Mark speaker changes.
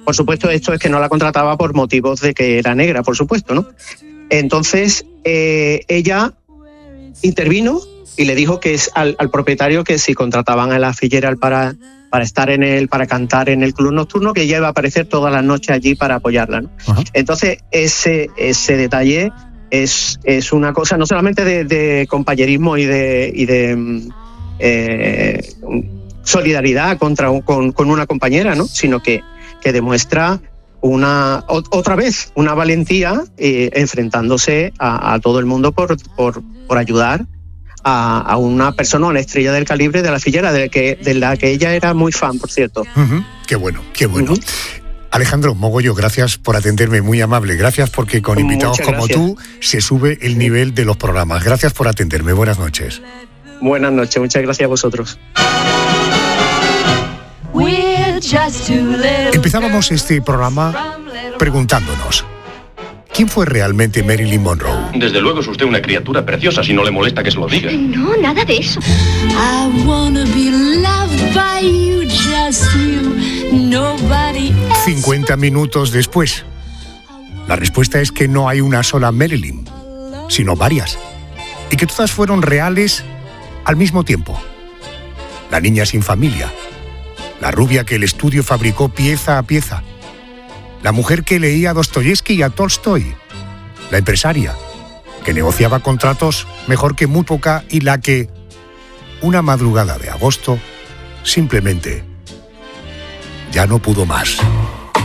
Speaker 1: Por supuesto, esto es que no la contrataba por motivos de que era negra, por supuesto, ¿no? Entonces, ella intervino y le dijo que al propietario que si contrataban a la Fitzgerald para para cantar en el club nocturno, que ella iba a aparecer todas las noches allí para apoyarla, ¿no? Uh-huh. Entonces, ese detalle es una cosa no solamente de compañerismo y de solidaridad con una compañera, ¿no? Sino que demuestra otra vez una valentía enfrentándose a todo el mundo por ayudar a una persona, una estrella del calibre de la Fitzgerald, de la que ella era muy fan, por cierto.
Speaker 2: Uh-huh. Qué bueno, qué bueno. Uh-huh. Alejandro Mogollo, gracias por atenderme, muy amable. Gracias porque con invitados como tú se sube el nivel de los programas. Gracias por atenderme. Buenas noches.
Speaker 1: Buenas noches, muchas gracias a vosotros.
Speaker 2: Empezábamos este programa preguntándonos: ¿quién fue realmente Marilyn Monroe?
Speaker 3: Desde luego es usted una criatura preciosa, si no le molesta que se lo diga.
Speaker 4: No, nada de eso.
Speaker 2: 50 minutos después, la respuesta es que no hay una sola Marilyn, sino varias, y que todas fueron reales al mismo tiempo. La niña sin familia, la rubia que el estudio fabricó pieza a pieza, la mujer que leía a Dostoyevsky y a Tolstoy, la empresaria que negociaba contratos mejor que muy poca y la que, una madrugada de agosto, simplemente ya no pudo más.